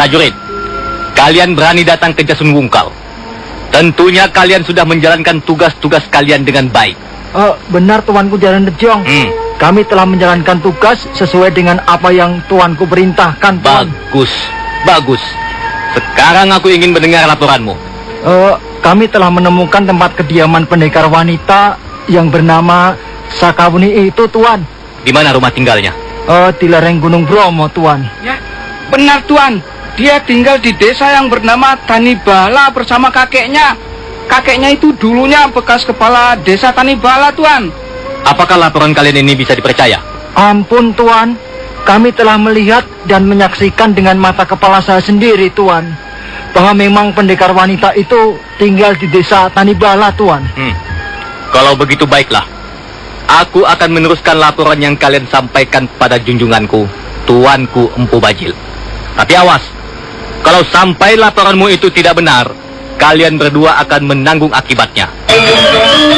Prajurit, kalian berani datang ke Jasun Wungkal. Tentunya kalian sudah menjalankan tugas-tugas kalian dengan baik. Benar Tuanku Jaran Rejong. Kami telah menjalankan tugas sesuai dengan apa yang Tuanku perintahkan, Tuan. Bagus. Sekarang aku ingin mendengar laporanmu. Kami telah menemukan tempat kediaman pendekar wanita yang bernama Sakawuni itu, Tuan. Di mana rumah tinggalnya? Di lereng Gunung Bromo, Tuan. Ya, benar Tuan. Dia tinggal di desa yang bernama Tanibala bersama kakeknya. Kakeknya itu dulunya bekas kepala desa Tanibala, Tuan. Apakah laporan kalian ini bisa dipercaya? Ampun, Tuan. Kami telah melihat dan menyaksikan dengan mata kepala saya sendiri, Tuan, bahwa memang pendekar wanita itu tinggal di desa Tanibala, Tuan. Kalau begitu baiklah. Aku akan meneruskan laporan yang kalian sampaikan pada junjunganku, Tuanku Empu Bajil. Tapi awas, kalau sampai laporanmu itu tidak benar, kalian berdua akan menanggung akibatnya.